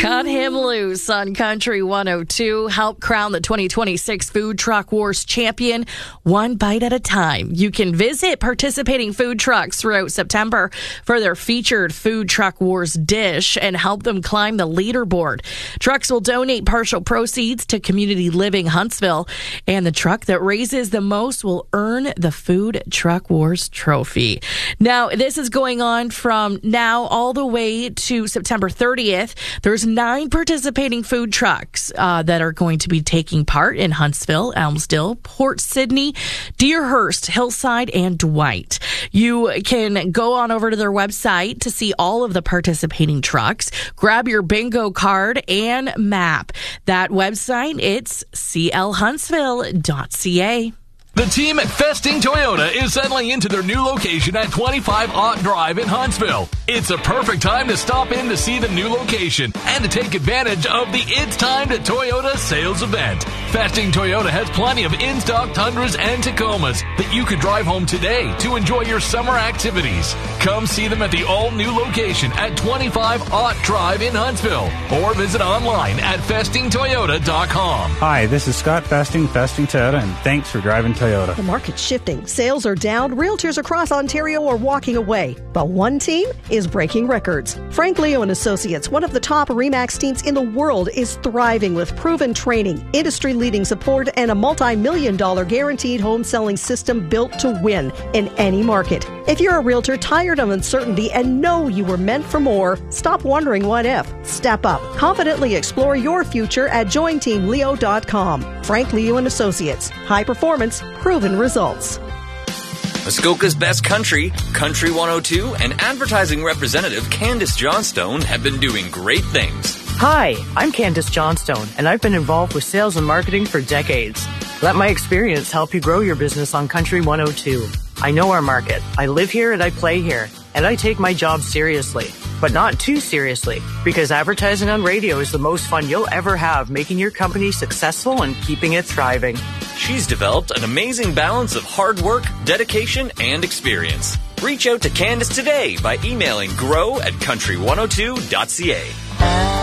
Cut him loose on Country 102. Help crown the 2026 Food Truck Wars champion one bite at a time. You can visit participating food trucks throughout September for their featured Food Truck Wars dish and help them climb the leaderboard. Trucks will donate partial proceeds to Community Living Huntsville, and the truck that raises the most will earn the Food Truck Wars trophy. Now, this is going on from now all the way to September 30th. There's 9 participating food trucks that are going to be taking part in Huntsville, Elmsdale, Port Sidney, Deerhurst, Hillside, and Dwight. You can go on over to their website to see all of the participating trucks. Grab your bingo card and map. That website, it's clhuntsville.ca. The team at Festing Toyota is settling into their new location at 25 Ott Drive in Huntsville. It's a perfect time to stop in to see the new location and to take advantage of the It's Time to Toyota sales event. Festing Toyota has plenty of in-stock Tundras and Tacomas that you could drive home today to enjoy your summer activities. Come see them at the all-new location at 25 Ott Drive in Huntsville or visit online at festingtoyota.com. Hi, this is Scott Festing Toyota, and thanks for driving Toyota. The market's shifting. Sales are down. Realtors across Ontario are walking away. But one team is breaking records. Frank Leo and Associates, one of the top RE/MAX teams in the world, is thriving with proven training, industry-leading support, and a multi-million-dollar guaranteed home selling system built to win in any market. If you're a realtor tired of uncertainty and know you were meant for more, stop wondering what if. Step up. Confidently explore your future at jointeamleo.com. Frank Leo and Associates. High performance, proven results. Muskoka's Best Country, Country 102, and advertising representative Candace Johnstone have been doing great things. Hi, I'm Candace Johnstone, and I've been involved with sales and marketing for decades. Let my experience help you grow your business on Country 102. I know our market. I live here and I play here, and I take my job seriously. But not too seriously, because advertising on radio is the most fun you'll ever have, making your company successful and keeping it thriving. She's developed an amazing balance of hard work, dedication, and experience. Reach out to Candace today by emailing grow@country102.ca.